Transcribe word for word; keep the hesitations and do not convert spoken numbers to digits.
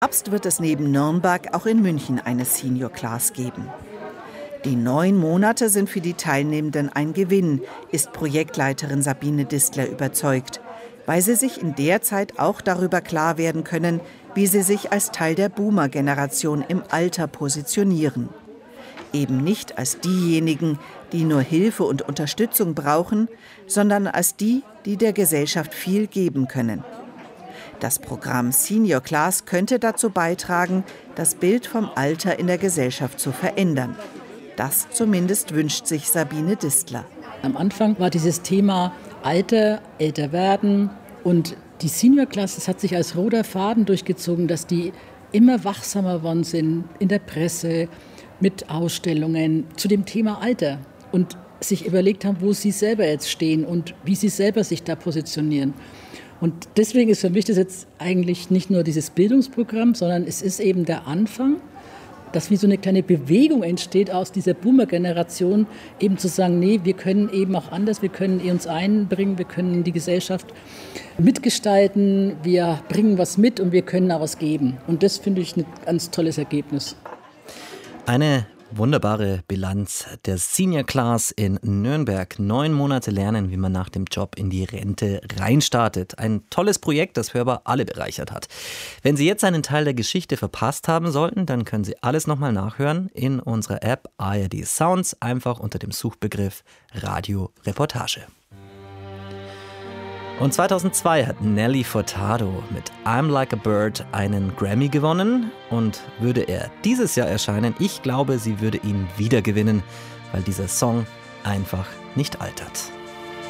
Herbst wird es neben Nürnberg auch in München eine Senior Class geben. Die neun Monate sind für die Teilnehmenden ein Gewinn, ist Projektleiterin Sabine Distler überzeugt, weil sie sich in der Zeit auch darüber klar werden können, wie sie sich als Teil der Boomer-Generation im Alter positionieren. Eben nicht als diejenigen, die nur Hilfe und Unterstützung brauchen, sondern als die, die der Gesellschaft viel geben können. Das Programm Senior Class könnte dazu beitragen, das Bild vom Alter in der Gesellschaft zu verändern. Das zumindest wünscht sich Sabine Distler. Am Anfang war dieses Thema Alter, älter werden und die Senior Class, das hat sich als roter Faden durchgezogen, dass die immer wachsamer geworden sind in der Presse, mit Ausstellungen zu dem Thema Alter und sich überlegt haben, wo sie selber jetzt stehen und wie sie selber sich da positionieren. Und deswegen ist für mich das jetzt eigentlich nicht nur dieses Bildungsprogramm, sondern es ist eben der Anfang, dass wie so eine kleine Bewegung entsteht aus dieser Boomer-Generation, eben zu sagen, nee, wir können eben auch anders, wir können uns einbringen, wir können die Gesellschaft mitgestalten, wir bringen was mit und wir können auch was geben. Und das finde ich ein ganz tolles Ergebnis. Eine wunderbare Bilanz der Senior Class in Nürnberg. Neun Monate lernen, wie man nach dem Job in die Rente reinstartet. Ein tolles Projekt, das hörbar alle bereichert hat. Wenn Sie jetzt einen Teil der Geschichte verpasst haben sollten, dann können Sie alles nochmal nachhören in unserer App A R D Sounds, einfach unter dem Suchbegriff Radio Reportage. Und zweitausendzwei hat Nelly Furtado mit I'm Like a Bird einen Grammy gewonnen. Und würde er dieses Jahr erscheinen, ich glaube, sie würde ihn wieder gewinnen, weil dieser Song einfach nicht altert.